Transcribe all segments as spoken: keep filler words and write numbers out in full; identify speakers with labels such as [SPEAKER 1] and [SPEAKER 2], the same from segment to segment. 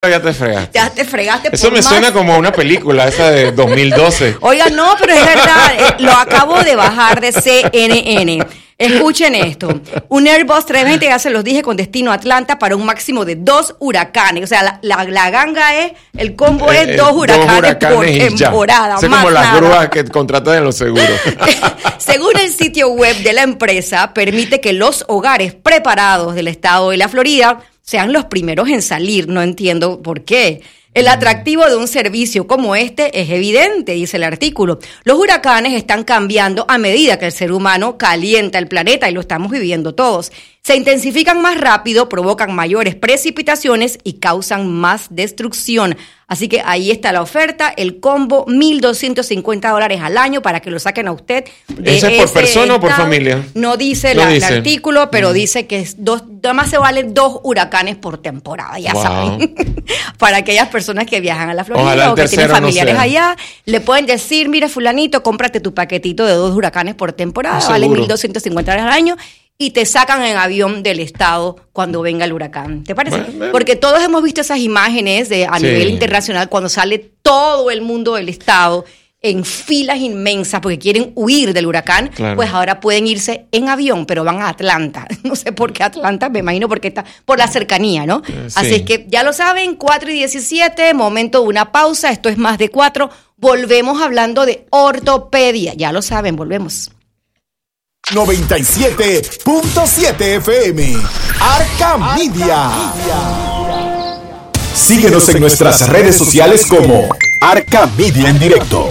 [SPEAKER 1] Ya te fregaste.
[SPEAKER 2] Ya te fregaste.
[SPEAKER 1] Eso
[SPEAKER 2] por
[SPEAKER 1] me
[SPEAKER 2] más...
[SPEAKER 1] suena como una película, esa de dos mil doce.
[SPEAKER 2] Oiga, no, pero es verdad. eh, lo acabo de bajar de C N N. Escuchen esto. Un Airbus trescientos veinte, ya se los dije, con destino a Atlanta para un máximo de dos huracanes. O sea, la, la, la ganga es, el combo es
[SPEAKER 1] Eh,
[SPEAKER 2] dos huracanes,
[SPEAKER 1] dos huracanes
[SPEAKER 2] por
[SPEAKER 1] y ya.
[SPEAKER 2] temporada.
[SPEAKER 1] Es
[SPEAKER 2] más
[SPEAKER 1] como las
[SPEAKER 2] nada.
[SPEAKER 1] grúas que contratan en los seguros.
[SPEAKER 2] Según el sitio web de la empresa, permite que los hogares preparados del estado de la Florida sean los primeros en salir. No entiendo por qué. El atractivo de un servicio como este es evidente, dice el artículo. Los huracanes están cambiando a medida que el ser humano calienta el planeta y lo estamos viviendo todos. Se intensifican más rápido, provocan mayores precipitaciones y causan más destrucción. Así que ahí está la oferta, el combo, mil doscientos cincuenta dólares al año para que lo saquen a usted. De
[SPEAKER 1] ¿Ese es por
[SPEAKER 2] ese
[SPEAKER 1] persona o por
[SPEAKER 2] estado.
[SPEAKER 1] familia?
[SPEAKER 2] No dice,
[SPEAKER 1] No
[SPEAKER 2] la,
[SPEAKER 1] dice.
[SPEAKER 2] el artículo, pero mm. dice que es dos, nada más se valen dos huracanes por temporada, ya
[SPEAKER 1] Wow.
[SPEAKER 2] saben. Para aquellas personas que viajan a la Florida
[SPEAKER 1] Ojalá
[SPEAKER 2] o que tienen familiares
[SPEAKER 1] no sea.
[SPEAKER 2] allá, le pueden decir, mira fulanito, cómprate tu paquetito de dos huracanes por temporada,
[SPEAKER 1] Seguro.
[SPEAKER 2] vale mil doscientos cincuenta dólares al año. Y te sacan en avión del estado cuando venga el huracán. ¿Te parece?
[SPEAKER 1] Bueno, bueno.
[SPEAKER 2] Porque todos hemos visto esas imágenes de, a
[SPEAKER 1] Sí.
[SPEAKER 2] nivel internacional cuando sale todo el mundo del estado en filas inmensas porque quieren huir del huracán.
[SPEAKER 1] Claro.
[SPEAKER 2] Pues ahora pueden irse en avión, pero van a Atlanta. No sé por qué Atlanta, me imagino porque está por la cercanía, ¿no?
[SPEAKER 1] Eh, sí.
[SPEAKER 2] Así es que ya lo saben, cuatro y diecisiete, momento de una pausa. Esto es Más de Cuatro. Volvemos hablando de ortopedia. Ya lo saben, volvemos.
[SPEAKER 3] noventa y siete punto siete F M Arca Media. Síguenos en nuestras redes sociales como Arca Media en directo.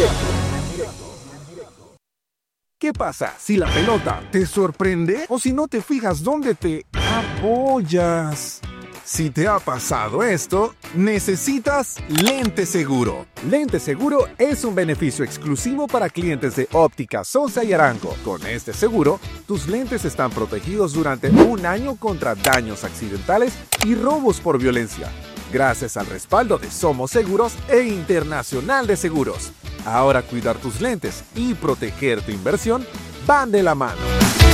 [SPEAKER 4] ¿Qué pasa si la pelota te sorprende o si no te fijas dónde te apoyas? Si te ha pasado esto, necesitas Lente Seguro. Lente Seguro es un beneficio exclusivo para clientes de Óptica Sosa y Arango. Con este seguro, tus lentes están protegidos durante un año contra daños accidentales y robos por violencia, gracias al respaldo de Somos Seguros e Internacional de Seguros. Ahora cuidar tus lentes y proteger tu inversión van de la mano.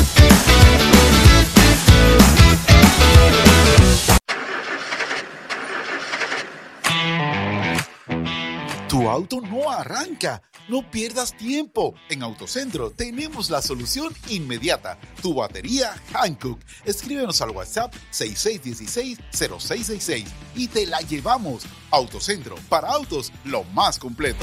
[SPEAKER 5] Tu auto no arranca. No pierdas tiempo. En Autocentro tenemos la solución inmediata. Tu batería Hankook. Escríbenos al WhatsApp seis seis uno seis cero seis seis seis y te la llevamos. Autocentro, para autos, lo más completo.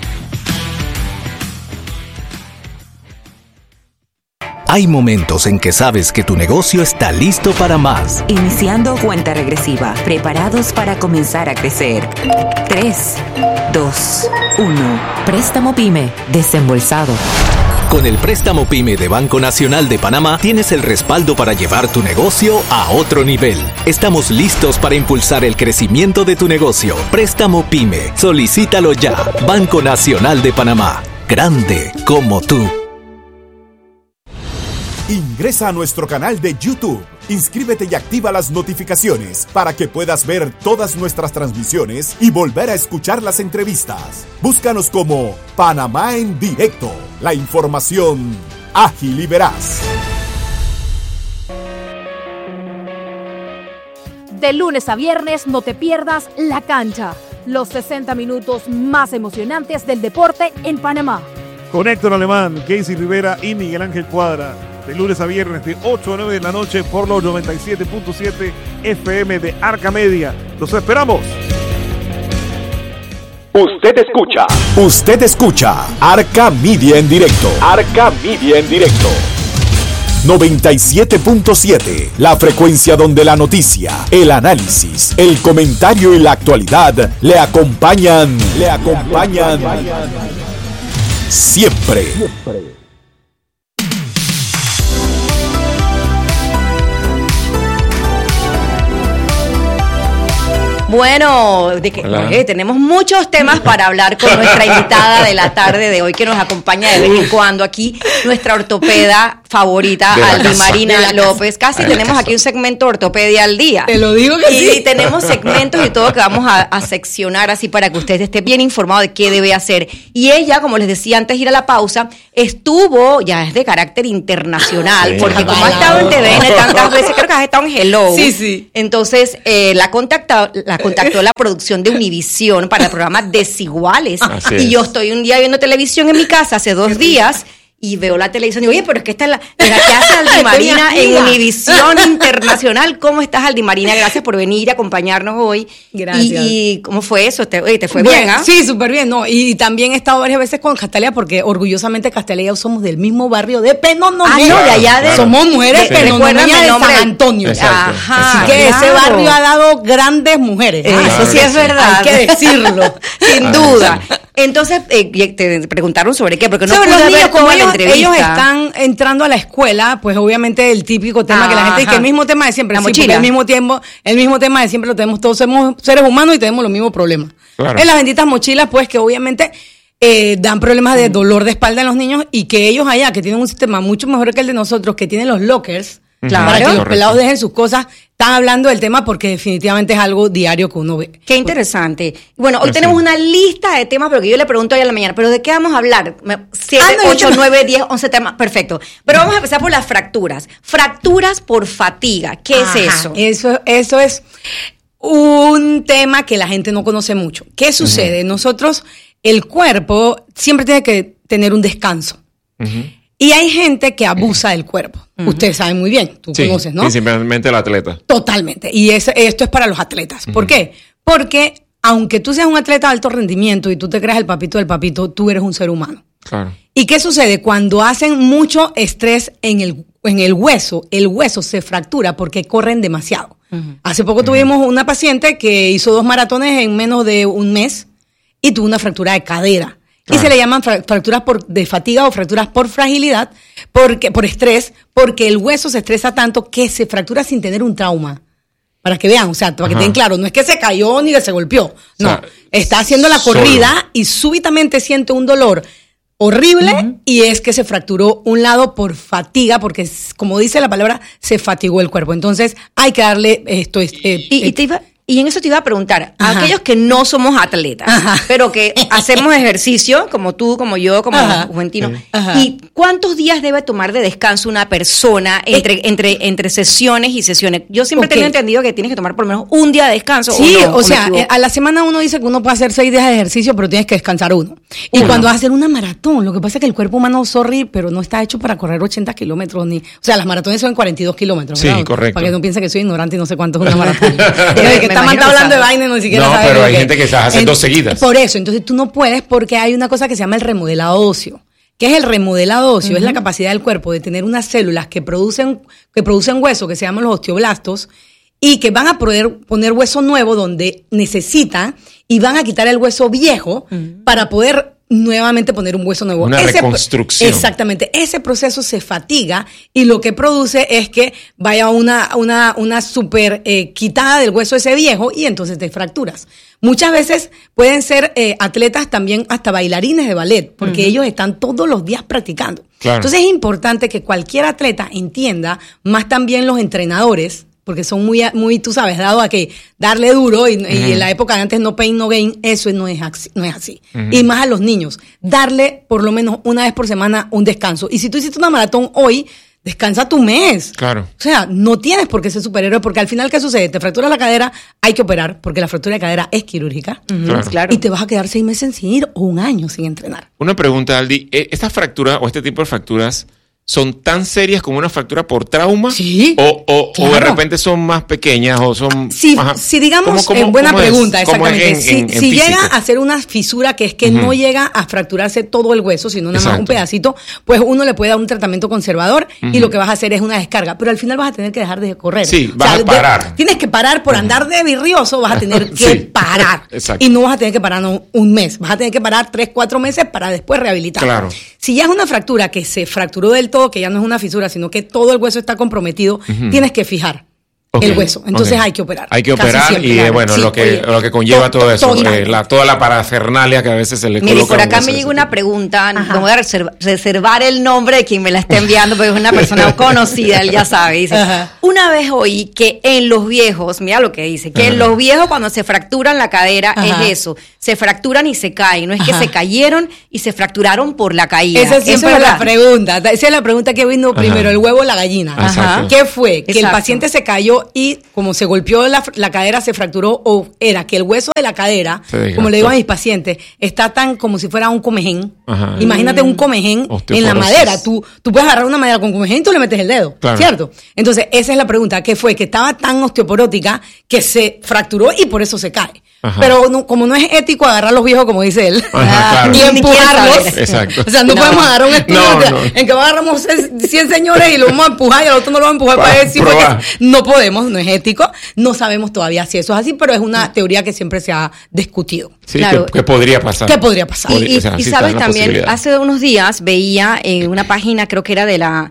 [SPEAKER 6] Hay momentos en que sabes que tu negocio está listo para más.
[SPEAKER 7] Iniciando cuenta regresiva, preparados para comenzar a crecer. tres, dos, uno. Préstamo PYME, desembolsado.
[SPEAKER 6] Con el préstamo PYME de Banco Nacional de Panamá tienes el respaldo para llevar tu negocio a otro nivel. Estamos listos para impulsar el crecimiento de tu negocio. Préstamo PYME, solicítalo ya. Banco Nacional de Panamá, grande como tú.
[SPEAKER 3] Ingresa a nuestro canal de YouTube, inscríbete y activa las notificaciones para que puedas ver todas nuestras transmisiones y volver a escuchar las entrevistas. Búscanos como Panamá en Directo, la información ágil y veraz.
[SPEAKER 8] De lunes a viernes no te pierdas La Cancha, los sesenta minutos más emocionantes del deporte en Panamá.
[SPEAKER 4] Con Héctor Alemán, Casey Rivera y Miguel Ángel Cuadra. De lunes a viernes de ocho a nueve de la noche por los noventa y siete punto siete F M de Arca Media. ¡Los esperamos!
[SPEAKER 9] Usted escucha.
[SPEAKER 3] Usted escucha Arca Media en directo.
[SPEAKER 9] Arca Media en directo.
[SPEAKER 3] noventa y siete punto siete, la frecuencia donde la noticia, el análisis, el comentario y la actualidad le acompañan, le acompañan, le acompañan siempre. siempre.
[SPEAKER 2] Bueno, de que, oye, tenemos muchos temas para hablar con nuestra invitada de la tarde de hoy que nos acompaña de vez en cuando aquí, nuestra ortopeda favorita,
[SPEAKER 1] De la
[SPEAKER 2] Aldi
[SPEAKER 1] casa.
[SPEAKER 2] Marina
[SPEAKER 1] De la
[SPEAKER 2] López.
[SPEAKER 1] casa.
[SPEAKER 2] Casi
[SPEAKER 1] De la
[SPEAKER 2] tenemos
[SPEAKER 1] casa.
[SPEAKER 2] aquí un segmento ortopedia al día.
[SPEAKER 10] Te lo digo que
[SPEAKER 2] y
[SPEAKER 10] sí.
[SPEAKER 2] tenemos segmentos y todo que vamos a, a seccionar así para que usted esté bien informado de qué debe hacer. Y ella, como les decía antes de ir a la pausa, estuvo, ya es de carácter internacional,
[SPEAKER 1] Sí.
[SPEAKER 2] porque como ha estado en T V N tantas veces, creo que has estado en Hello.
[SPEAKER 10] Sí, sí.
[SPEAKER 2] Entonces, eh, la, contactó, la contactó la producción de Univisión para el programa Desiguales.
[SPEAKER 1] Así
[SPEAKER 2] y
[SPEAKER 1] es.
[SPEAKER 2] yo estoy un día viendo televisión en mi casa hace dos días y veo la televisión y digo, oye, pero es que esta es la, la que hace Aldi Marina
[SPEAKER 10] mi
[SPEAKER 2] en
[SPEAKER 10] amiga.
[SPEAKER 2] Univisión Internacional. ¿Cómo estás, Aldi Marina? Gracias por venir a acompañarnos hoy.
[SPEAKER 10] Gracias.
[SPEAKER 2] ¿Y, y cómo fue eso? ¿Te, oye, ¿te fue
[SPEAKER 10] Bueno,
[SPEAKER 2] bien, ah?
[SPEAKER 10] Sí, súper bien, no. Y también he estado varias veces con Castalia porque orgullosamente Castalia y yo somos del mismo barrio de Penonomé.
[SPEAKER 2] Ah, no, de allá de...
[SPEAKER 10] Somos mujeres
[SPEAKER 2] de-
[SPEAKER 10] penonomeñas
[SPEAKER 2] recuérdame
[SPEAKER 10] de
[SPEAKER 2] el nombre.
[SPEAKER 10] San Antonio.
[SPEAKER 1] Exacto.
[SPEAKER 2] Ajá,
[SPEAKER 10] Así que ese
[SPEAKER 2] claro.
[SPEAKER 10] barrio ha dado grandes mujeres.
[SPEAKER 2] Eh,
[SPEAKER 10] Ah,
[SPEAKER 2] Eso sí
[SPEAKER 1] Claro
[SPEAKER 2] es
[SPEAKER 1] que sí.
[SPEAKER 2] verdad.
[SPEAKER 10] Hay que decirlo.
[SPEAKER 2] Sin
[SPEAKER 1] Ah,
[SPEAKER 2] duda.
[SPEAKER 1] sí.
[SPEAKER 2] Entonces, eh, te preguntaron sobre qué, porque no
[SPEAKER 10] Sobre
[SPEAKER 2] pude
[SPEAKER 10] los
[SPEAKER 2] ver
[SPEAKER 10] niños, como
[SPEAKER 2] toda la
[SPEAKER 10] ellos,
[SPEAKER 2] entrevista.
[SPEAKER 10] ellos están entrando a la escuela, pues obviamente el típico tema que la gente dice,
[SPEAKER 2] Ajá.
[SPEAKER 10] el mismo tema de siempre,
[SPEAKER 2] La
[SPEAKER 10] sí, porque
[SPEAKER 2] mochila.
[SPEAKER 10] el mismo tiempo, el mismo tema de siempre lo tenemos todos, somos seres humanos y tenemos los mismos problemas.
[SPEAKER 1] Claro.
[SPEAKER 10] En las benditas mochilas, pues que obviamente eh, dan problemas de dolor de espalda en los niños y que ellos allá, que tienen un sistema mucho mejor que el de nosotros, que tienen los lockers,
[SPEAKER 2] Claro.
[SPEAKER 10] para que los
[SPEAKER 1] Correcto.
[SPEAKER 10] pelados dejen sus cosas, están hablando del tema porque definitivamente es algo diario que uno ve.
[SPEAKER 2] Qué interesante. Bueno, hoy
[SPEAKER 1] Así.
[SPEAKER 2] tenemos una lista de temas, pero que yo le pregunto hoy a la mañana, ¿pero de qué vamos a hablar? Me- Siete,
[SPEAKER 10] Ah, no, yo
[SPEAKER 2] ocho,
[SPEAKER 10] te-
[SPEAKER 2] nueve, diez, once temas. Perfecto. Pero vamos a empezar por las fracturas. Fracturas por fatiga. ¿Qué
[SPEAKER 10] Ajá,
[SPEAKER 2] es eso?
[SPEAKER 10] Eso, eso es un tema que la gente no conoce mucho. ¿Qué sucede? Nosotros, el cuerpo siempre tiene que tener un descanso.
[SPEAKER 1] Ujú.
[SPEAKER 10] Y hay gente que abusa del cuerpo. Ustedes saben muy bien, tú
[SPEAKER 1] Sí,
[SPEAKER 10] conoces, ¿no?
[SPEAKER 1] principalmente el atleta.
[SPEAKER 10] Totalmente. Y es- esto es para los atletas. ¿Por qué? Porque aunque tú seas un atleta de alto rendimiento y tú te creas el papito del papito, tú eres un ser humano.
[SPEAKER 1] Claro.
[SPEAKER 10] ¿Y qué sucede? Cuando hacen mucho estrés en el, en el hueso, el hueso se fractura porque corren demasiado. Hace poco tuvimos una paciente que hizo dos maratones en menos de un mes y tuvo una fractura de cadera.
[SPEAKER 1] Claro.
[SPEAKER 10] Y se le llaman fra- fracturas por, de fatiga o fracturas por fragilidad, porque, por estrés, porque el hueso se estresa tanto que se fractura sin tener un trauma. Para que vean, o sea, para que
[SPEAKER 1] Ajá.
[SPEAKER 10] tengan claro, no es que se cayó ni que se golpeó. No,
[SPEAKER 1] sea,
[SPEAKER 10] está haciendo la
[SPEAKER 1] solo.
[SPEAKER 10] corrida y súbitamente siente un dolor horrible y es que se fracturó un lado por fatiga, porque es- como dice la palabra, se fatigó el cuerpo. Entonces hay que darle esto. eh,
[SPEAKER 2] Y, y,
[SPEAKER 10] eh,
[SPEAKER 2] te iba- y en eso te iba a preguntar, a
[SPEAKER 10] Ajá.
[SPEAKER 2] aquellos que no somos atletas,
[SPEAKER 10] Ajá.
[SPEAKER 2] pero que hacemos ejercicio, como tú, como yo, como
[SPEAKER 10] Ajá.
[SPEAKER 2] Juventino,
[SPEAKER 10] Ajá.
[SPEAKER 2] ¿y cuántos días debe tomar de descanso una persona entre, entre, entre sesiones y sesiones? Yo siempre he
[SPEAKER 10] Ok.
[SPEAKER 2] tenido entendido que tienes que tomar por lo menos un día de descanso.
[SPEAKER 10] Sí,
[SPEAKER 2] ¿o no?
[SPEAKER 10] o
[SPEAKER 2] me
[SPEAKER 10] sea,
[SPEAKER 2] equivoco?
[SPEAKER 10] eh, a la semana uno dice que uno puede hacer seis días de ejercicio, pero tienes que descansar uno. Y
[SPEAKER 2] Uno.
[SPEAKER 10] cuando vas a hacer una maratón, lo que pasa es que el cuerpo humano, sorry, pero no está hecho para correr ochenta kilómetros ni. O sea, las maratones son cuarenta y dos kilómetros.
[SPEAKER 1] Sí,
[SPEAKER 10] ¿verdad?
[SPEAKER 1] correcto.
[SPEAKER 10] Para que no piensen que soy ignorante y no sé cuánto es una maratón. Pero
[SPEAKER 2] Me
[SPEAKER 10] el que está
[SPEAKER 2] imagino
[SPEAKER 10] mal
[SPEAKER 2] que
[SPEAKER 10] hablando de
[SPEAKER 2] sabe.
[SPEAKER 10] vaina y no siquiera
[SPEAKER 1] No,
[SPEAKER 10] sabe
[SPEAKER 1] pero
[SPEAKER 10] lo
[SPEAKER 1] hay
[SPEAKER 10] que-
[SPEAKER 1] gente que se hace
[SPEAKER 10] En-
[SPEAKER 1] dos seguidas.
[SPEAKER 10] Por eso, entonces tú no puedes porque hay una cosa que se llama el remodelado óseo. ¿Qué es el remodelado óseo? Es la capacidad del cuerpo de tener unas células que producen, que producen hueso, que se llaman los osteoblastos, y que van a poder poner hueso nuevo donde necesita y van a quitar el hueso viejo para poder nuevamente poner un hueso nuevo.
[SPEAKER 1] Una
[SPEAKER 10] Ese-
[SPEAKER 1] reconstrucción.
[SPEAKER 10] Exactamente. Ese proceso se fatiga y lo que produce es que vaya una, una, una super eh, quitada del hueso ese viejo y entonces te fracturas. Muchas veces pueden ser eh, atletas también hasta bailarines de ballet, porque ellos están todos los días practicando.
[SPEAKER 1] Claro.
[SPEAKER 10] Entonces es importante que cualquier atleta entienda, más también los entrenadores, porque son muy, muy, tú sabes, dado a que darle duro y, y en la época de antes no pain, no gain, eso no es así. No es así. Y más a los niños, darle por lo menos una vez por semana un descanso. Y si tú hiciste una maratón hoy, descansa tu mes.
[SPEAKER 1] Claro.
[SPEAKER 10] O sea, no tienes por qué ser superhéroe, porque al final, ¿qué sucede? Te fracturas la cadera, hay que operar, porque la fractura de cadera es quirúrgica.
[SPEAKER 1] Claro.
[SPEAKER 2] Claro.
[SPEAKER 10] Y te vas a quedar seis meses sin ir o un año sin entrenar.
[SPEAKER 1] Una pregunta, Aldi. ¿e- ¿Estas fracturas o este tipo de fracturas son tan serias como una fractura por trauma?
[SPEAKER 10] Sí,
[SPEAKER 1] O, o, o de
[SPEAKER 10] claro.
[SPEAKER 1] repente son más pequeñas o son
[SPEAKER 10] Si,
[SPEAKER 1] más...
[SPEAKER 10] si digamos,
[SPEAKER 1] ¿Cómo- cómo-
[SPEAKER 10] eh, buena
[SPEAKER 1] cómo es?
[SPEAKER 10] pregunta,
[SPEAKER 1] ¿Cómo es
[SPEAKER 10] exactamente.
[SPEAKER 1] en-
[SPEAKER 10] si
[SPEAKER 1] en- en
[SPEAKER 10] si
[SPEAKER 1] físico?
[SPEAKER 10] llega a ser una fisura que es que no llega a fracturarse todo el hueso, sino nada más
[SPEAKER 1] Exacto.
[SPEAKER 10] un pedacito, pues uno le puede dar un tratamiento conservador y lo que vas a hacer es una descarga. Pero al final vas a tener que dejar de correr.
[SPEAKER 1] Sí, vas a
[SPEAKER 10] de-
[SPEAKER 1] parar.
[SPEAKER 10] tienes que parar por andar de virrioso, vas a tener que
[SPEAKER 1] Sí.
[SPEAKER 10] parar.
[SPEAKER 1] Exacto.
[SPEAKER 10] Y no vas a tener que parar no, un mes, vas a tener que parar tres, cuatro meses para después rehabilitar.
[SPEAKER 1] Claro.
[SPEAKER 10] Si ya es una fractura que se fracturó del todo, que ya no es una fisura, sino que todo el hueso está comprometido, tienes que fijar.
[SPEAKER 1] Okay.
[SPEAKER 10] el hueso. Entonces
[SPEAKER 1] Okay.
[SPEAKER 10] hay que operar.
[SPEAKER 1] Hay que
[SPEAKER 10] Casi
[SPEAKER 1] operar
[SPEAKER 10] siempre,
[SPEAKER 1] y,
[SPEAKER 10] claro.
[SPEAKER 1] bueno,
[SPEAKER 10] Sí,
[SPEAKER 1] lo que
[SPEAKER 10] oye,
[SPEAKER 1] lo que conlleva
[SPEAKER 10] to-
[SPEAKER 1] todo eso,
[SPEAKER 10] todo.
[SPEAKER 1] eh, la, toda la parafernalia que a veces se le
[SPEAKER 2] Mire,
[SPEAKER 1] coloca.
[SPEAKER 2] por
[SPEAKER 1] a un
[SPEAKER 2] acá
[SPEAKER 1] hueso
[SPEAKER 2] me
[SPEAKER 1] de
[SPEAKER 2] llega
[SPEAKER 1] ese
[SPEAKER 2] una
[SPEAKER 1] tipo.
[SPEAKER 2] pregunta,
[SPEAKER 10] Ajá.
[SPEAKER 2] no voy a reserva- reservar el nombre de quien me la está enviando, porque es una persona conocida, él ya sabe. Dice,
[SPEAKER 10] Ajá.
[SPEAKER 2] una vez oí que en los viejos, mira lo que dice, que en
[SPEAKER 1] Ajá.
[SPEAKER 2] los viejos cuando se fracturan la cadera
[SPEAKER 10] Ajá.
[SPEAKER 2] es eso, se fracturan y se caen, no es
[SPEAKER 10] Ajá.
[SPEAKER 2] que se cayeron y se fracturaron por la caída.
[SPEAKER 10] Esa
[SPEAKER 2] Eso
[SPEAKER 10] siempre
[SPEAKER 2] es
[SPEAKER 10] es la
[SPEAKER 2] verdad.
[SPEAKER 10] pregunta. Esa es la pregunta que vino primero, el huevo o la gallina.
[SPEAKER 1] Exacto.
[SPEAKER 10] ¿Qué fue? Que el
[SPEAKER 2] Exacto.
[SPEAKER 10] paciente se cayó y como se golpeó la, la cadera se fracturó, o era que el hueso de la cadera,
[SPEAKER 1] Se desgastó.
[SPEAKER 10] como le digo a mis pacientes, está tan como si fuera un comején.
[SPEAKER 1] Ajá.
[SPEAKER 10] Imagínate un comején en la
[SPEAKER 1] Osteoporosis.
[SPEAKER 10] madera. Tú, tú puedes agarrar una madera con comején y tú le metes el dedo,
[SPEAKER 1] Claro.
[SPEAKER 10] ¿cierto? Entonces, esa es la pregunta. ¿Qué fue? Que estaba tan osteoporótica que se fracturó y por eso se cae.
[SPEAKER 1] Ajá.
[SPEAKER 10] Pero no- como no es ético agarrar los viejos, como dice él,
[SPEAKER 1] Ajá, claro.
[SPEAKER 10] y
[SPEAKER 2] Ni quiere
[SPEAKER 10] empujarlos.
[SPEAKER 2] saber.
[SPEAKER 1] Exacto.
[SPEAKER 10] O sea, no,
[SPEAKER 2] No.
[SPEAKER 10] podemos agarrar un estudio
[SPEAKER 1] No,
[SPEAKER 10] de-
[SPEAKER 1] no.
[SPEAKER 10] en que agarramos cien señores y lo vamos a empujar y al otro no lo vamos a empujar
[SPEAKER 1] Para
[SPEAKER 10] para, ver si porque
[SPEAKER 1] probar.
[SPEAKER 10] no podemos, no es ético. No sabemos todavía si eso es así, pero es una teoría que siempre se ha discutido.
[SPEAKER 1] Sí,
[SPEAKER 2] Claro.
[SPEAKER 1] que, que podría pasar.
[SPEAKER 10] ¿Qué podría pasar?
[SPEAKER 2] Y,
[SPEAKER 1] Podría-
[SPEAKER 2] y-
[SPEAKER 1] o sea,
[SPEAKER 2] y
[SPEAKER 1] sí está
[SPEAKER 2] sabes
[SPEAKER 1] la
[SPEAKER 2] también,
[SPEAKER 1] posibilidad.
[SPEAKER 2] hace unos días veía en una página, creo que era de la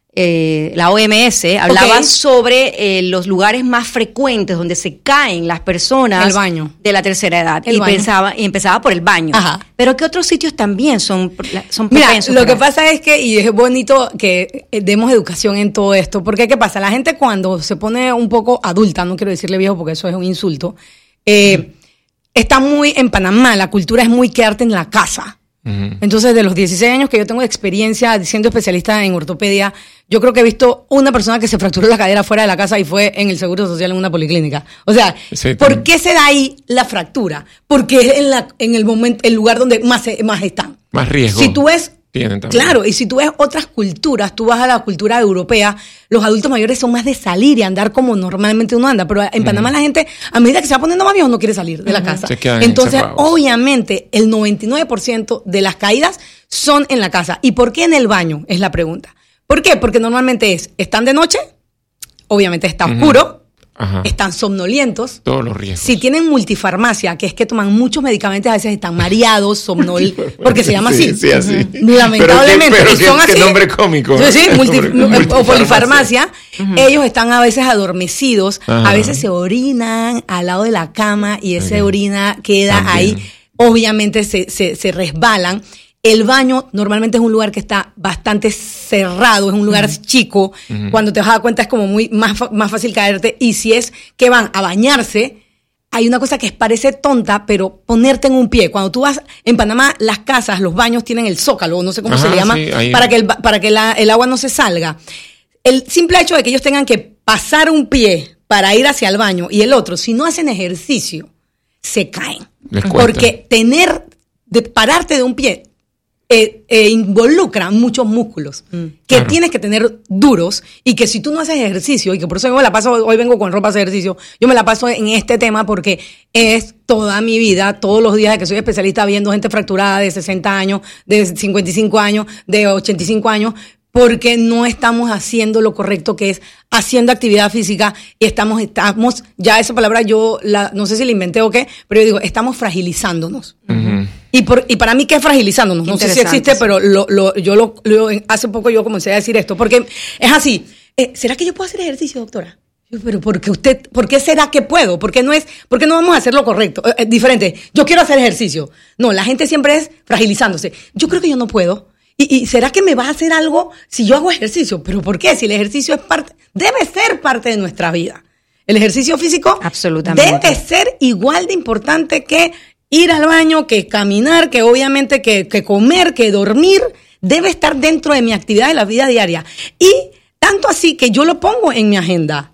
[SPEAKER 2] eh, la O M S, hablaba
[SPEAKER 10] Ok.
[SPEAKER 2] sobre eh, los lugares más frecuentes donde se caen las personas
[SPEAKER 10] El baño.
[SPEAKER 2] de la tercera edad.
[SPEAKER 10] El
[SPEAKER 2] y
[SPEAKER 10] baño.
[SPEAKER 2] pensaba y empezaba por el baño.
[SPEAKER 10] Ajá.
[SPEAKER 2] Pero ¿qué otros sitios también son, son
[SPEAKER 10] Mira,
[SPEAKER 2] propensos
[SPEAKER 10] lo
[SPEAKER 2] para-
[SPEAKER 10] que pasa es que, y es bonito que eh, demos educación en todo esto, porque ¿qué pasa? La gente cuando se pone un poco adulta, no quiero decirle viejo porque eso es un insulto, eh, está muy, en Panamá, la cultura es muy quedarte en la casa.
[SPEAKER 1] Ujú.
[SPEAKER 10] Entonces, de los dieciséis años que yo tengo de experiencia siendo especialista en ortopedia, yo creo que he visto una persona que se fracturó la cadera fuera de la casa y fue en el Seguro Social en una policlínica. O sea,
[SPEAKER 1] Sí,
[SPEAKER 10] ¿por
[SPEAKER 1] también.
[SPEAKER 10] qué se da ahí la fractura? Porque es en, la, en el momento, el lugar donde más, se- más están.
[SPEAKER 1] Más riesgo.
[SPEAKER 10] Si tú ves,
[SPEAKER 1] tienen también.
[SPEAKER 10] claro, y si tú ves otras culturas, tú vas a la cultura europea, los adultos mayores son más de salir y andar como normalmente uno anda, pero en Panamá la gente, a medida que se va poniendo más viejo, no quiere salir de la casa.
[SPEAKER 1] Se quedan
[SPEAKER 10] Entonces,
[SPEAKER 1] encerrados.
[SPEAKER 10] obviamente, el noventa y nueve por ciento de las caídas son en la casa. ¿Y por qué en el baño? Es la pregunta. ¿Por qué? Porque normalmente es, están de noche, obviamente está oscuro,
[SPEAKER 1] Ajá.
[SPEAKER 10] están somnolientos.
[SPEAKER 1] Todos los riesgos.
[SPEAKER 10] Si tienen multifarmacia, que es que toman muchos medicamentos, a veces están mareados, somnol, porque se llama
[SPEAKER 1] Sí,
[SPEAKER 10] así.
[SPEAKER 1] sí, así.
[SPEAKER 10] Lamentablemente.
[SPEAKER 1] Pero qué- pero
[SPEAKER 10] y
[SPEAKER 1] qué-
[SPEAKER 10] son
[SPEAKER 1] qué
[SPEAKER 10] así.
[SPEAKER 1] nombre cómico.
[SPEAKER 10] Sí, sí, multi-
[SPEAKER 1] Nombre-
[SPEAKER 10] o polifarmacia. Ellos están a veces adormecidos,
[SPEAKER 1] Ajá.
[SPEAKER 10] a veces se orinan al lado de la cama y esa
[SPEAKER 1] Ok.
[SPEAKER 10] orina queda
[SPEAKER 1] También.
[SPEAKER 10] ahí. Obviamente se, se, se resbalan. El baño normalmente es un lugar que está bastante cerrado, es un lugar chico. Cuando te vas a dar cuenta es como muy más, fa- más fácil caerte. Y si es que van a bañarse, hay una cosa que parece tonta, pero ponerte en un pie. Cuando tú vas en Panamá, las casas, los baños tienen el zócalo, no sé cómo
[SPEAKER 1] Ajá,
[SPEAKER 10] se le llama,
[SPEAKER 1] sí, ahí.
[SPEAKER 10] para que, el, ba- para que la- el agua no se salga. El simple hecho de que ellos tengan que pasar un pie para ir hacia el baño y el otro, si no hacen ejercicio, se caen.
[SPEAKER 1] Les cuesta.
[SPEAKER 10] Porque tener, de pararte de un pie, eh, eh, involucra muchos músculos que
[SPEAKER 1] Claro.
[SPEAKER 10] tienes que tener duros y que si tú no haces ejercicio, y que por eso yo me la paso, hoy vengo con ropa de ejercicio, yo me la paso en este tema porque es toda mi vida, todos los días de que soy especialista viendo gente fracturada de sesenta años, de cincuenta y cinco años, de ochenta y cinco años, porque no estamos haciendo lo correcto, que es haciendo actividad física y estamos, estamos ya esa palabra yo la, no sé si la inventé o qué, pero yo digo, estamos fragilizándonos.
[SPEAKER 1] Ujú.
[SPEAKER 10] Y, por, y para mí, ¿qué es fragilizándonos? No sé si
[SPEAKER 2] Interesante,
[SPEAKER 10] existe,
[SPEAKER 2] sí.
[SPEAKER 10] pero lo, lo, yo lo, lo- hace poco yo comencé a decir esto, porque es así. Eh, ¿Será que yo puedo hacer ejercicio, doctora? Yo, pero porque usted, ¿por qué será que puedo? ¿Por qué no es, por qué no vamos a hacer lo correcto? Eh, eh, diferente. Yo quiero hacer ejercicio. No, la gente siempre es fragilizándose. Yo creo que yo no puedo. ¿Y, y será que me va a hacer algo si yo hago ejercicio? ¿Pero por qué? Si el ejercicio es parte, debe ser parte de nuestra vida. El ejercicio físico
[SPEAKER 2] Absolutamente.
[SPEAKER 10] debe ser igual de importante que ir al baño, que caminar, que obviamente que, que comer, que dormir. Debe estar dentro de mi actividad de la vida diaria. Y tanto así que yo lo pongo en mi agenda.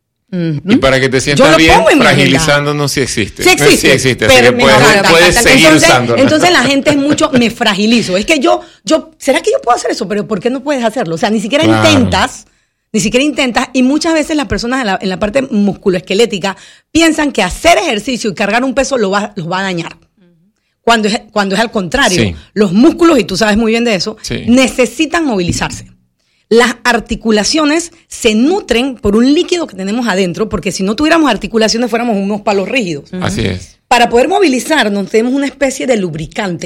[SPEAKER 1] Y para que te
[SPEAKER 10] Yo
[SPEAKER 1] sientas
[SPEAKER 10] lo
[SPEAKER 1] bien,
[SPEAKER 10] pongo en mi
[SPEAKER 1] fragilizándonos sí existe.
[SPEAKER 10] Sí existe.
[SPEAKER 1] Sí existe,
[SPEAKER 10] pero
[SPEAKER 1] así que
[SPEAKER 10] me
[SPEAKER 1] puedes,
[SPEAKER 10] encanta.
[SPEAKER 1] puedes seguir
[SPEAKER 10] entonces,
[SPEAKER 1] usándolo.
[SPEAKER 10] entonces la gente es mucho, me fragilizo. Es que yo, yo, ¿será que yo puedo hacer eso? Pero ¿por qué no puedes hacerlo? O sea, ni siquiera
[SPEAKER 1] Claro.
[SPEAKER 10] intentas, ni siquiera intentas. Y muchas veces las personas en la, en la parte musculoesquelética piensan que hacer ejercicio y cargar un peso lo va, los va a dañar. Cuando es, cuando es al contrario,
[SPEAKER 1] Sí.
[SPEAKER 10] los músculos, y tú sabes muy bien de eso,
[SPEAKER 1] Sí.
[SPEAKER 10] necesitan movilizarse. Las articulaciones se nutren por un líquido que tenemos adentro, porque si no tuviéramos articulaciones fuéramos unos palos rígidos.
[SPEAKER 1] Así es.
[SPEAKER 10] Para poder movilizarnos tenemos una especie de lubricante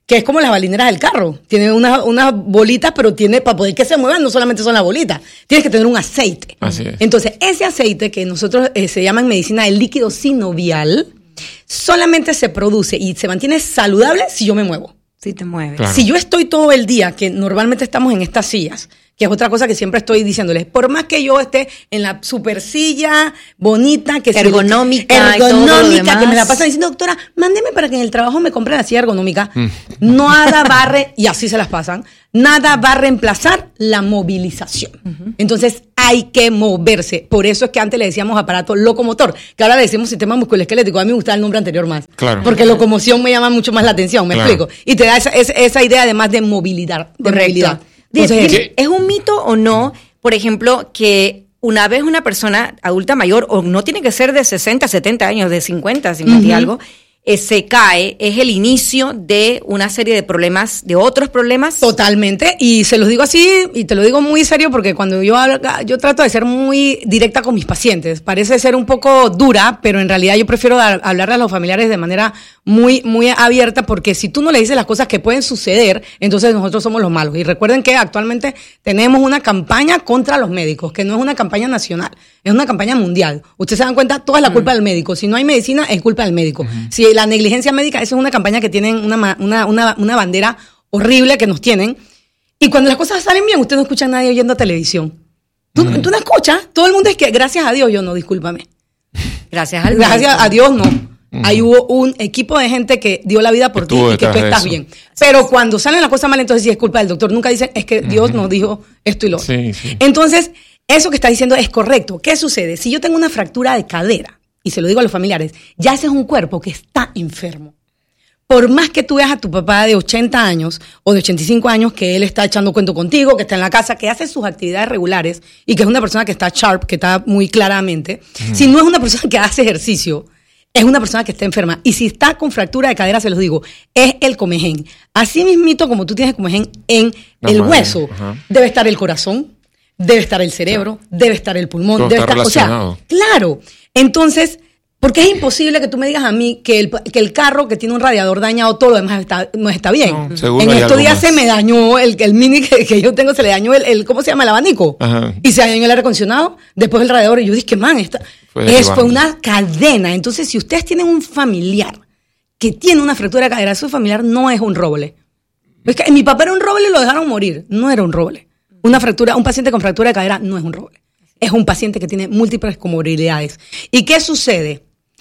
[SPEAKER 10] que es como las balineras del carro. Tiene unas, unas bolitas, pero tiene, para poder que se muevan, no solamente son las bolitas, tienes que tener un aceite.
[SPEAKER 1] Así es.
[SPEAKER 10] Entonces, ese aceite que nosotros eh, se llama en medicina el líquido sinovial, solamente se produce y se mantiene saludable si yo me muevo.
[SPEAKER 2] Si te mueves.
[SPEAKER 1] Claro.
[SPEAKER 10] Si yo estoy todo el día, que normalmente estamos en estas sillas, que es otra cosa que siempre estoy diciéndoles, por más que yo esté en la super silla bonita, que
[SPEAKER 2] ergonómica,
[SPEAKER 10] si, ergonómica,
[SPEAKER 2] y todo lo
[SPEAKER 10] que me la
[SPEAKER 2] demás.
[SPEAKER 10] pasan diciendo, doctora, mándeme para que en el trabajo me compre la silla ergonómica.
[SPEAKER 1] Mm.
[SPEAKER 10] Nada va a re, y así se las pasan, nada va a reemplazar la movilización. Uh-huh. Entonces hay que moverse. Por eso es que antes le decíamos aparato locomotor, que ahora le decimos sistema musculoesquelético. A mí me gustaba el nombre anterior más.
[SPEAKER 1] Claro.
[SPEAKER 10] Porque locomoción me llama mucho más la atención, ¿me
[SPEAKER 1] Claro.
[SPEAKER 10] explico? Y te da esa, esa, esa idea además de movilidad. De
[SPEAKER 2] Correcto.
[SPEAKER 10] movilidad.
[SPEAKER 2] Entonces,
[SPEAKER 10] Entonces,
[SPEAKER 2] ¿es un mito o no, por ejemplo, que una vez una persona adulta mayor, o no tiene que ser de sesenta, setenta años, de cincuenta, cincuenta y
[SPEAKER 10] Ujú.
[SPEAKER 2] algo, eh, se cae, es el inicio de una serie de problemas, de otros problemas?
[SPEAKER 10] Totalmente, y se los digo así, y te lo digo muy serio, porque cuando yo hablo, yo trato de ser muy directa con mis pacientes. Parece ser un poco dura, pero en realidad yo prefiero dar, hablarle a los familiares de manera muy, muy abierta, porque si tú no le dices las cosas que pueden suceder, entonces nosotros somos los malos. Y recuerden que actualmente tenemos una campaña contra los médicos, que no es una campaña nacional, es una campaña mundial. Ustedes se dan cuenta, toda es la culpa del médico. Si no hay medicina, es culpa del médico. Uh-huh. Si la negligencia médica, esa es una campaña que tienen una, una, una, una bandera horrible que nos tienen. Y cuando las cosas salen bien, usted no escucha a nadie oyendo televisión. Tú, mm. tú no escuchas, todo el mundo es que gracias a Dios, yo no, discúlpame.
[SPEAKER 2] Gracias al
[SPEAKER 10] Gracias
[SPEAKER 2] médico.
[SPEAKER 10] a Dios, no. Mm. Ahí hubo un equipo de gente que dio la vida por ti y que tú estás bien. Pero cuando salen las cosas mal, entonces sí es culpa del doctor. Nunca dicen, es que Dios mm. nos dijo esto y lo otro.
[SPEAKER 1] Sí, sí.
[SPEAKER 10] Entonces, eso que está diciendo es correcto. ¿Qué sucede? Si yo tengo una fractura de cadera, y se lo digo a los familiares, ya ese es un cuerpo que está enfermo. Por más que tú veas a tu papá de ochenta años o de ochenta y cinco años, que él está echando cuento contigo, que está en la casa, que hace sus actividades regulares y que es una persona que está sharp, que está muy claramente, mm. si no es una persona que hace ejercicio, es una persona que está enferma. Y si está con fractura de cadera, se los digo, es el comején. Así mismito como tú tienes comején en no, el madre. hueso, Ajá. debe estar el corazón, debe estar el cerebro, claro. debe estar el pulmón,
[SPEAKER 1] Todo
[SPEAKER 10] debe
[SPEAKER 1] está
[SPEAKER 10] estar, o sea, claro. Entonces, porque es imposible que tú me digas a mí que el, que el carro que tiene un radiador dañado, todo lo demás está, no está bien.
[SPEAKER 1] No, seguro
[SPEAKER 10] en
[SPEAKER 1] hay
[SPEAKER 10] estos
[SPEAKER 1] algo
[SPEAKER 10] días
[SPEAKER 1] más.
[SPEAKER 10] se me dañó el, el mini que, que yo tengo, se le dañó el, el ¿cómo se llama? El abanico.
[SPEAKER 1] Ajá.
[SPEAKER 10] Y se dañó el aire acondicionado, después el radiador. Y yo dije, man, esta, fue, es, fue una cadena. Entonces, si ustedes tienen un familiar que tiene una fractura de cadera, su familiar no es un roble. Es que mi papá era un roble y lo dejaron morir. No era un roble. Una fractura, un paciente con fractura de cadera no es un roble. Es un paciente que tiene múltiples comorbilidades. ¿Y qué sucede?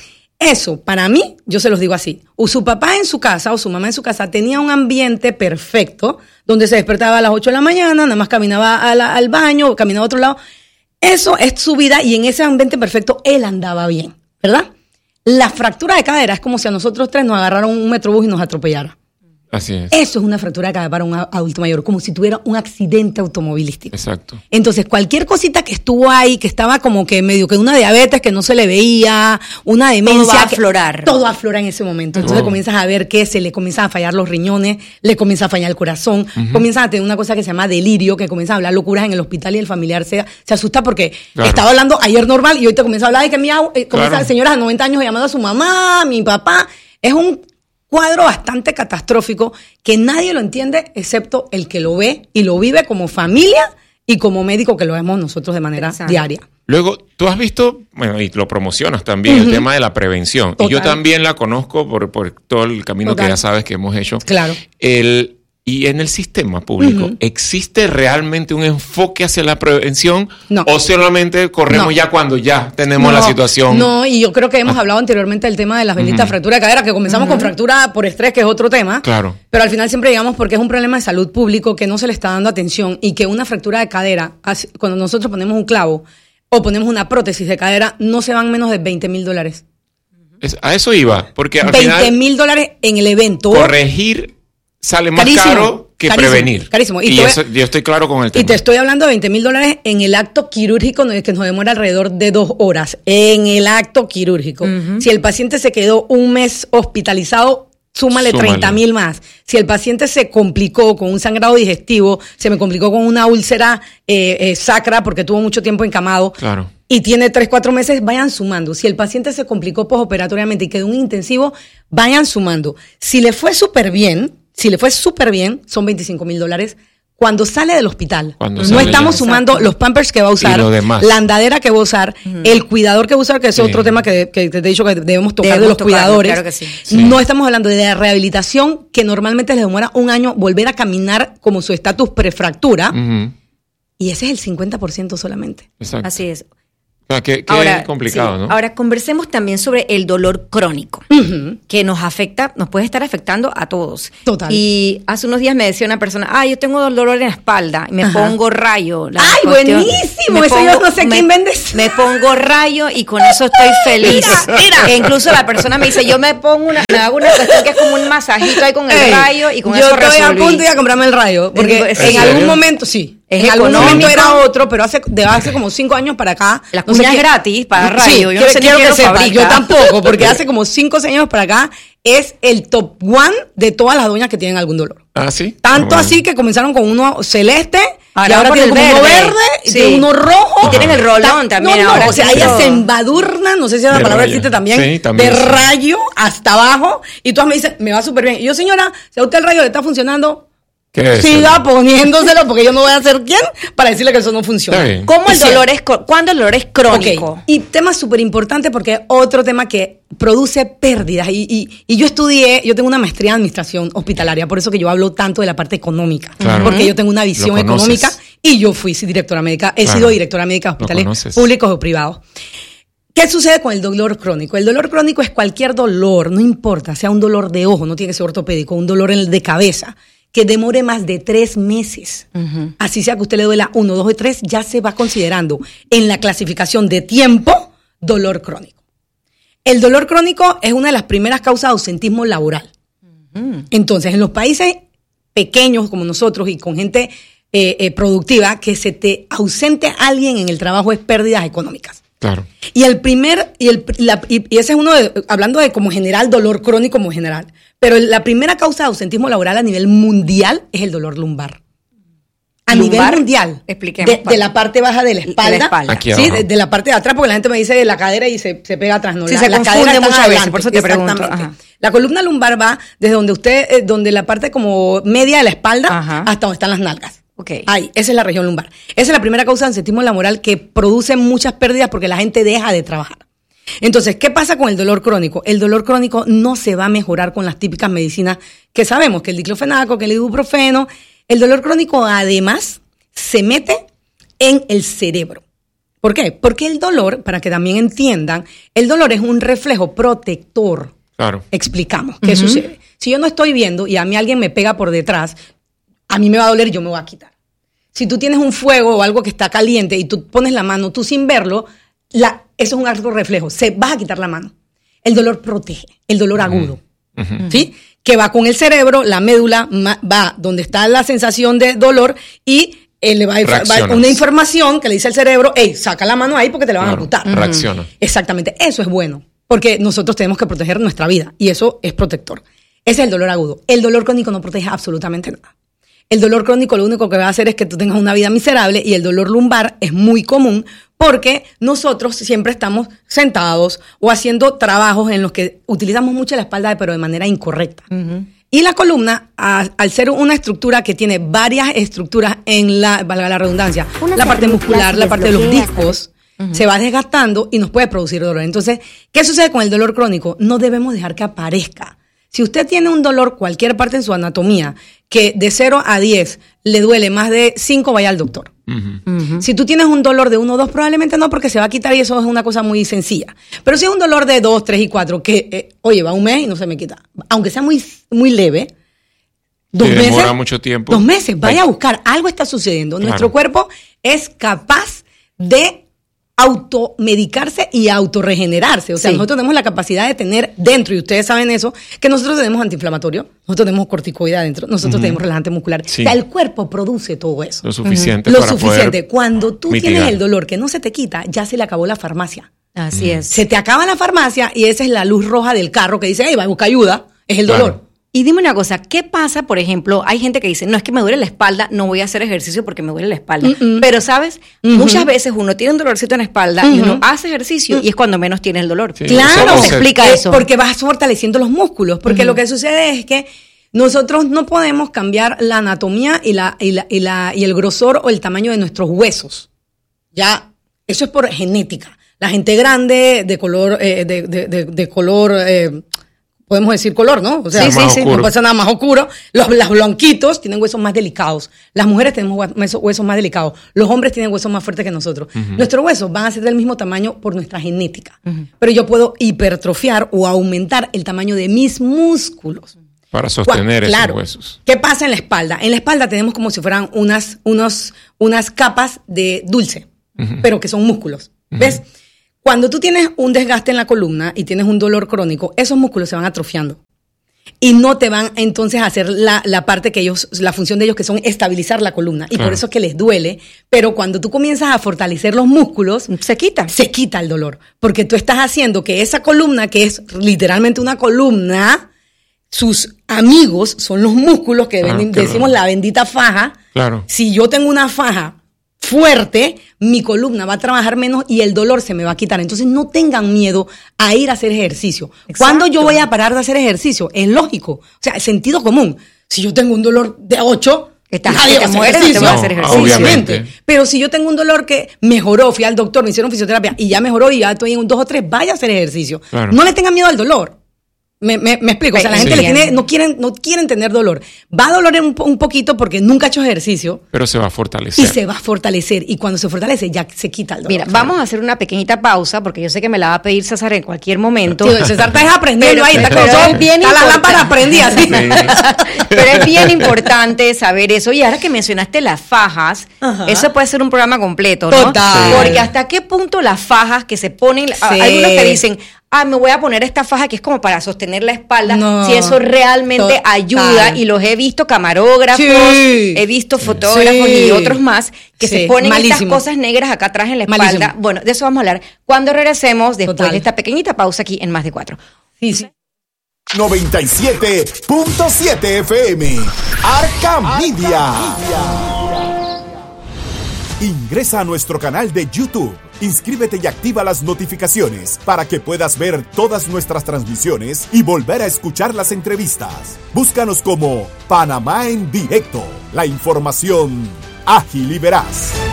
[SPEAKER 10] Eso, para mí, yo se los digo así, o su papá en su casa o su mamá en su casa tenía un ambiente perfecto, donde se despertaba a las ocho de la mañana, nada más caminaba a la, al baño, caminaba a otro lado. Eso es su vida y en ese ambiente perfecto él andaba bien, ¿verdad? La fractura de cadera es como si a nosotros tres nos agarraron un metrobús y nos atropellara.
[SPEAKER 1] Así es.
[SPEAKER 10] Eso es una fractura de cadera para un adulto mayor, como si tuviera un accidente automovilístico.
[SPEAKER 1] Exacto.
[SPEAKER 10] Entonces, cualquier cosita que estuvo ahí, que estaba como que medio que una diabetes que no se le veía, una demencia.
[SPEAKER 2] Todo va a
[SPEAKER 10] que,
[SPEAKER 2] aflorar.
[SPEAKER 10] Todo aflora en ese momento. Entonces, oh. comienzas a ver que se le comienzan a fallar los riñones, le comienza a fallar el corazón, uh-huh. comienzan a tener una cosa que se llama delirio, que comienzan a hablar locuras en el hospital y el familiar se, se asusta porque claro. estaba hablando ayer normal y hoy te comienza a hablar de que mi eh, comienza claro. señoras a noventa años llamando a su mamá, a mi papá. Es un cuadro bastante catastrófico que nadie lo entiende excepto el que lo ve y lo vive como familia y como médico que lo vemos nosotros de manera Exacto. diaria.
[SPEAKER 1] Luego, tú has visto, bueno, y lo promocionas también, uh-huh. el tema de la prevención. Total. Y yo también la conozco por, por todo el camino Total. que ya sabes que hemos hecho.
[SPEAKER 10] Claro.
[SPEAKER 1] El, y en el sistema público, uh-huh. ¿existe realmente un enfoque hacia la prevención?
[SPEAKER 10] No.
[SPEAKER 1] ¿O solamente corremos no. ya cuando ya tenemos
[SPEAKER 10] no,
[SPEAKER 1] la situación?
[SPEAKER 10] No, y yo creo que hemos ah. hablado anteriormente del tema de las benditas uh-huh. fracturas de cadera, que comenzamos uh-huh. con fractura por estrés, que es otro tema.
[SPEAKER 1] Claro.
[SPEAKER 10] Pero al final siempre llegamos porque es un problema de salud público que no se le está dando atención y que una fractura de cadera, cuando nosotros ponemos un clavo o ponemos una prótesis de cadera, no se van menos de veinte mil dólares.
[SPEAKER 1] Es, a eso iba, porque al
[SPEAKER 10] veinte mil dólares en el evento.
[SPEAKER 1] Corregir sale más
[SPEAKER 10] carísimo,
[SPEAKER 1] caro que
[SPEAKER 10] carísimo,
[SPEAKER 1] prevenir.
[SPEAKER 10] Carísimo.
[SPEAKER 1] Y, y eso, yo estoy claro con el tema.
[SPEAKER 10] Y te estoy hablando de veinte mil dólares en el acto quirúrgico que nos demora alrededor de dos horas. En el acto quirúrgico. Uh-huh. Si el paciente se quedó un mes hospitalizado, súmale, súmale. treinta mil más. Si el paciente se complicó con un sangrado digestivo, se me complicó con una úlcera eh, eh, sacra porque tuvo mucho tiempo encamado.
[SPEAKER 1] Claro.
[SPEAKER 10] Y tiene tres, cuatro meses, vayan sumando. Si el paciente se complicó posoperatoriamente y quedó en un intensivo, vayan sumando. Si le fue súper bien, si le fue súper bien, son veinticinco mil dólares. Cuando sale del hospital,
[SPEAKER 1] Cuando
[SPEAKER 10] no
[SPEAKER 1] sale
[SPEAKER 10] estamos
[SPEAKER 1] ya.
[SPEAKER 10] sumando
[SPEAKER 2] Exacto.
[SPEAKER 10] los Pampers que va a usar,
[SPEAKER 1] lo demás.
[SPEAKER 10] la andadera que va a usar,
[SPEAKER 2] Ujú.
[SPEAKER 10] el cuidador que va a usar, que es
[SPEAKER 1] Sí.
[SPEAKER 10] otro tema que, que te he dicho que debemos tocar de
[SPEAKER 2] Debemos
[SPEAKER 10] los
[SPEAKER 2] tocarlo,
[SPEAKER 10] cuidadores.
[SPEAKER 2] claro que sí.
[SPEAKER 1] Sí.
[SPEAKER 10] No estamos hablando de la rehabilitación, que normalmente les demora un año volver a caminar como su estatus prefractura,
[SPEAKER 1] Ujú.
[SPEAKER 10] y ese es el cincuenta por ciento solamente.
[SPEAKER 1] Exacto.
[SPEAKER 2] Así es.
[SPEAKER 1] O sea, qué, qué
[SPEAKER 2] Ahora,
[SPEAKER 1] complicado,
[SPEAKER 2] sí.
[SPEAKER 1] ¿no?
[SPEAKER 2] Ahora conversemos también sobre el dolor crónico,
[SPEAKER 10] Ujú.
[SPEAKER 2] que nos afecta, nos puede estar afectando a todos.
[SPEAKER 10] Total.
[SPEAKER 2] Y hace unos días me decía una persona, ah, yo tengo dolor en la espalda y me
[SPEAKER 10] Ajá.
[SPEAKER 2] pongo rayo. La
[SPEAKER 10] ¡Ay,
[SPEAKER 2] cuestión-
[SPEAKER 10] buenísimo!
[SPEAKER 2] me
[SPEAKER 10] Eso yo no sé
[SPEAKER 2] me-
[SPEAKER 10] quién vende eso.
[SPEAKER 2] Me pongo rayo y con eso estoy feliz.
[SPEAKER 10] Mira, mira.
[SPEAKER 2] E incluso la persona me dice, yo me pongo una, me hago una cuestión que es como un masajito ahí con el
[SPEAKER 10] Ey,
[SPEAKER 2] rayo y con
[SPEAKER 10] yo
[SPEAKER 2] eso
[SPEAKER 10] estoy
[SPEAKER 2] resolví.
[SPEAKER 10] a punto de ir a comprarme el rayo, porque
[SPEAKER 2] ¿En
[SPEAKER 10] en algún
[SPEAKER 1] serio?
[SPEAKER 10] momento, sí,
[SPEAKER 2] Es
[SPEAKER 10] en algún
[SPEAKER 2] económico.
[SPEAKER 10] momento era otro, pero hace de hace como cinco años para acá.
[SPEAKER 2] Las
[SPEAKER 10] no sé
[SPEAKER 2] cuñas
[SPEAKER 10] qué-
[SPEAKER 2] gratis para
[SPEAKER 10] Sí,
[SPEAKER 2] rayo, yo no
[SPEAKER 10] quiero-
[SPEAKER 2] sé ni
[SPEAKER 10] quiero
[SPEAKER 2] quién
[SPEAKER 10] que
[SPEAKER 2] lo
[SPEAKER 10] sepa,
[SPEAKER 2] fabrica.
[SPEAKER 10] yo tampoco, porque hace como cinco o seis años para acá es el top one de todas las doñas que tienen algún dolor.
[SPEAKER 1] Ah, sí.
[SPEAKER 10] Tanto
[SPEAKER 1] Bueno.
[SPEAKER 10] así que comenzaron con uno celeste
[SPEAKER 2] Ahora
[SPEAKER 10] y ahora
[SPEAKER 2] con
[SPEAKER 10] tienen
[SPEAKER 2] el
[SPEAKER 10] como uno
[SPEAKER 2] verde.
[SPEAKER 10] verde y
[SPEAKER 2] Sí.
[SPEAKER 10] tienen uno rojo.
[SPEAKER 2] Y tienen el rolón
[SPEAKER 10] Ta-
[SPEAKER 2] también
[SPEAKER 10] No, no,
[SPEAKER 2] ahora
[SPEAKER 10] o sea,
[SPEAKER 2] sí,
[SPEAKER 10] ellas
[SPEAKER 2] todo.
[SPEAKER 10] se embadurnan, no sé si esa
[SPEAKER 1] De
[SPEAKER 10] palabra
[SPEAKER 1] rayo.
[SPEAKER 10] existe también,
[SPEAKER 1] Sí, también,
[SPEAKER 10] de
[SPEAKER 1] sí.
[SPEAKER 10] rayo hasta abajo. Y todas me dicen, me va súper bien. Y yo, señora, si a usted el rayo le está funcionando,
[SPEAKER 1] ¿Qué es
[SPEAKER 10] siga
[SPEAKER 1] eso?
[SPEAKER 10] poniéndoselo, porque yo no voy a ser quien para decirle que eso no funciona.
[SPEAKER 1] Está bien.
[SPEAKER 2] ¿Cómo el
[SPEAKER 10] Sí.
[SPEAKER 2] dolor es, cro- cuándo el dolor es crónico?
[SPEAKER 10] Ok, y tema súper importante porque es otro tema que produce pérdidas. Y, y, y yo estudié, yo tengo una maestría en administración hospitalaria, por eso que yo hablo tanto de la parte económica.
[SPEAKER 1] Claro.
[SPEAKER 10] Porque yo tengo una visión
[SPEAKER 1] Lo conoces.
[SPEAKER 10] económica y yo fui sí, directora médica, he
[SPEAKER 1] Claro.
[SPEAKER 10] sido directora médica de
[SPEAKER 1] Lo
[SPEAKER 10] hospitales
[SPEAKER 1] conoces.
[SPEAKER 10] públicos o privados. ¿Qué sucede con el dolor crónico? El dolor crónico es cualquier dolor, no importa, sea un dolor de ojo, no tiene que ser ortopédico, un dolor en el de cabeza, que demore más de tres meses. Así sea que usted le duela uno, dos o tres, ya se va considerando en la clasificación de tiempo dolor crónico. El dolor crónico es una de las primeras causas de ausentismo laboral. Entonces, en los países pequeños como nosotros y con gente eh, eh, productiva, que se te ausente alguien en el trabajo es pérdidas económicas.
[SPEAKER 1] Claro.
[SPEAKER 10] Y el primer, y, el, la- y, y ese es uno de, hablando de como general, dolor crónico como general, pero la primera causa de ausentismo laboral a nivel mundial es el dolor lumbar. A
[SPEAKER 2] Lumbar,
[SPEAKER 10] nivel mundial,
[SPEAKER 2] expliquemos,
[SPEAKER 10] de, de la parte baja de la
[SPEAKER 2] De la
[SPEAKER 10] espalda,
[SPEAKER 2] espalda.
[SPEAKER 1] Aquí
[SPEAKER 10] sí,
[SPEAKER 1] abajo.
[SPEAKER 10] de, de la parte de atrás, porque la gente me dice de la cadera y se, se pega atrás, no,
[SPEAKER 2] Sí,
[SPEAKER 10] la,
[SPEAKER 2] se
[SPEAKER 10] la
[SPEAKER 2] confunde
[SPEAKER 10] cadera está
[SPEAKER 2] muchas veces,
[SPEAKER 10] adelante,
[SPEAKER 2] por eso te pregunto,
[SPEAKER 10] exactamente.
[SPEAKER 2] ajá.
[SPEAKER 10] La columna lumbar va desde donde usted, eh, donde la parte como media de la espalda,
[SPEAKER 2] Ajá.
[SPEAKER 10] hasta donde están las nalgas.
[SPEAKER 2] Ok.
[SPEAKER 10] Ahí, esa es la región lumbar. Esa es la primera causa de ausentismo laboral que produce muchas pérdidas porque la gente deja de trabajar. Entonces, ¿qué pasa con el dolor crónico? El dolor crónico no se va a mejorar con las típicas medicinas que sabemos, que el diclofenaco, que el ibuprofeno. El dolor crónico, además, se mete en el cerebro. ¿Por qué? Porque el dolor, para que también entiendan, el dolor es un reflejo protector.
[SPEAKER 1] Claro.
[SPEAKER 10] Explicamos qué sucede. Si yo no estoy viendo y a mí alguien me pega por detrás, a mí me va a doler y yo me voy a quitar. Si tú tienes un fuego o algo que está caliente y tú pones la mano, tú sin verlo, la, eso es un acto reflejo. Se vas a quitar la mano. El dolor protege, el dolor agudo. ¿Sí? Que va con el cerebro, la médula ma- va donde está la sensación de dolor y eh, le va, a, va
[SPEAKER 1] Reaccionas.
[SPEAKER 10] una información que le dice al cerebro, hey, saca la mano ahí porque te la van a
[SPEAKER 1] Claro.
[SPEAKER 10] amputar.
[SPEAKER 1] Reacciona.
[SPEAKER 10] Exactamente, eso es bueno, porque nosotros tenemos que proteger nuestra vida y eso es protector. Ese es el dolor agudo. El dolor crónico no protege absolutamente nada. El dolor crónico lo único que va a hacer es que tú tengas una vida miserable y el dolor lumbar es muy común porque nosotros siempre estamos sentados o haciendo trabajos en los que utilizamos mucho la espalda pero de manera incorrecta. Y la columna, a- al ser una estructura que tiene varias estructuras en la, valga la redundancia,
[SPEAKER 11] Una
[SPEAKER 10] la parte
[SPEAKER 11] cervical
[SPEAKER 10] muscular,
[SPEAKER 11] se
[SPEAKER 10] la parte de los
[SPEAKER 11] desbloquea,
[SPEAKER 10] discos, se va desgastando y nos puede producir dolor. Entonces, ¿qué sucede con el dolor crónico? No debemos dejar que aparezca. Si usted tiene un dolor, cualquier parte en su anatomía, que de cero a diez le duele más de cinco, vaya al doctor. Si tú tienes un dolor de uno o dos, probablemente no, porque se va a quitar y eso es una cosa muy sencilla. Pero si es un dolor de dos, tres y cuatro, que, eh, oye, va un mes y no se me quita, aunque sea muy, muy leve, dos
[SPEAKER 1] Si
[SPEAKER 10] meses.
[SPEAKER 1] demora mucho tiempo.
[SPEAKER 10] Dos meses, vaya
[SPEAKER 1] Ay.
[SPEAKER 10] a buscar, algo está sucediendo.
[SPEAKER 1] Claro.
[SPEAKER 10] Nuestro cuerpo es capaz de automedicarse y autorregenerarse. O sea,
[SPEAKER 2] Sí.
[SPEAKER 10] nosotros tenemos la capacidad de tener dentro, y ustedes saben eso, que nosotros tenemos antiinflamatorio, nosotros tenemos corticoide adentro, nosotros tenemos relajante muscular.
[SPEAKER 1] Sí.
[SPEAKER 10] O sea, el cuerpo produce todo eso.
[SPEAKER 1] Lo suficiente
[SPEAKER 10] Lo
[SPEAKER 1] para
[SPEAKER 10] suficiente.
[SPEAKER 1] poder
[SPEAKER 10] Cuando tú
[SPEAKER 1] mitigar.
[SPEAKER 10] tienes el dolor que no se te quita, ya se le acabó la farmacia.
[SPEAKER 2] Así es.
[SPEAKER 10] Se te acaba la farmacia y esa es la luz roja del carro que dice, hey, va a buscar ayuda, es el
[SPEAKER 1] Claro.
[SPEAKER 10] dolor.
[SPEAKER 2] Y dime una cosa, ¿qué pasa, por ejemplo? Hay gente que dice, no, es que me duele la espalda, no voy a hacer ejercicio porque me duele la espalda.
[SPEAKER 10] Mm-mm.
[SPEAKER 2] Pero, ¿sabes?
[SPEAKER 10] Ujú.
[SPEAKER 2] Muchas veces uno tiene un dolorcito en la espalda y
[SPEAKER 10] Ujú.
[SPEAKER 2] uno hace ejercicio y es cuando menos tiene el dolor.
[SPEAKER 1] Sí,
[SPEAKER 10] Claro,
[SPEAKER 2] ¿Cómo
[SPEAKER 1] eso-
[SPEAKER 2] se explica
[SPEAKER 10] Eh,
[SPEAKER 2] eso?
[SPEAKER 10] porque vas fortaleciendo los músculos. Porque lo que sucede es que nosotros no podemos cambiar la anatomía y, la, y, la, y, la, y el grosor o el tamaño de nuestros huesos. Ya, eso es por genética. La gente grande, de color, eh, de, de, de, de color, eh, podemos decir color, ¿no? O sea,
[SPEAKER 1] sí, sí, sí,
[SPEAKER 10] no pasa nada más oscuro. Los, los blanquitos tienen huesos más delicados. Las mujeres tenemos huesos, huesos más delicados. Los hombres tienen huesos más fuertes que nosotros. Uh-huh. Nuestros huesos van a ser del mismo tamaño por nuestra genética. Uh-huh. Pero yo puedo hipertrofiar o aumentar el tamaño de mis músculos.
[SPEAKER 1] Para sostener esos
[SPEAKER 10] claro.
[SPEAKER 1] huesos.
[SPEAKER 10] ¿Qué pasa en la espalda? En la espalda tenemos como si fueran unas, unos, unas capas de dulce, uh-huh. pero que son músculos. Uh-huh. ¿Ves? Cuando tú tienes un desgaste en la columna y tienes un dolor crónico, esos músculos se van atrofiando. Y no te van entonces a hacer la, la parte que ellos, la función de ellos que son estabilizar la columna. Y claro. por eso es que les duele. Pero cuando tú comienzas a fortalecer los músculos, se quita. Se quita el dolor. Porque tú estás haciendo que esa columna, que es literalmente una columna, sus amigos son los músculos que ah, ven, decimos bueno. la bendita faja.
[SPEAKER 1] Claro.
[SPEAKER 10] Si yo tengo una faja fuerte, mi columna va a trabajar menos y el dolor se me va a quitar. Entonces no tengan miedo a ir a hacer ejercicio. Exacto. ¿Cuándo yo voy a parar de hacer ejercicio? Es lógico. O sea, es sentido común. Si yo tengo un dolor de ocho,
[SPEAKER 2] Estás, nadie te mueres, no te voy a hacer ejercicio.
[SPEAKER 1] Obviamente.
[SPEAKER 10] Pero si yo tengo un dolor que mejoró, fui al doctor, me hicieron fisioterapia y ya mejoró y ya estoy en un dos o tres, vaya a hacer ejercicio. Claro. No le tengan miedo al dolor. Me, me, me explico, o sea, la gente sí. le tiene, no quieren, no quieren tener dolor. Va a doler un, un poquito porque nunca ha hecho ejercicio.
[SPEAKER 1] Pero se va a fortalecer.
[SPEAKER 10] Y se va a fortalecer. Y cuando se fortalece ya se quita el dolor.
[SPEAKER 2] Mira, vamos a hacer una pequeñita pausa porque yo sé que me la va a pedir César en cualquier momento.
[SPEAKER 10] Tío, César está aprendiendo ahí, está con
[SPEAKER 2] es bien
[SPEAKER 10] está la lámpara prendida. ¿Sí?
[SPEAKER 1] Sí.
[SPEAKER 2] Pero es bien importante saber eso. Y ahora que mencionaste las fajas, ajá. eso puede ser un programa completo, ¿no?
[SPEAKER 10] Total.
[SPEAKER 2] Sí. Porque hasta qué punto las fajas que se ponen, sí. algunos te dicen, ah, me voy a poner esta faja que es como para sostener la espalda, no, si eso realmente total. ayuda, y los he visto camarógrafos, sí. he visto fotógrafos sí. y otros más que sí. se ponen Malísimo. estas cosas negras acá atrás en la espalda. Malísimo. Bueno, de eso vamos a hablar cuando regresemos después total. de esta pequeñita pausa aquí en Más de Cuatro.
[SPEAKER 10] Sí, sí.
[SPEAKER 3] noventa y siete punto siete F M Arca Media. Ingresa a nuestro canal de YouTube, inscríbete y activa las notificaciones para que puedas ver todas nuestras transmisiones y volver a escuchar las entrevistas. Búscanos como Panamá en Directo, la información ágil y veraz.